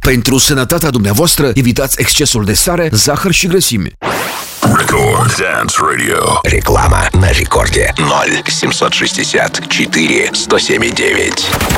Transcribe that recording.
Pentru sănătatea dumneavoastră, evitați excesul de sare, zahăr și grăsimi. Record Dance Radio. Реклама на рекорде 0760 4 107 9.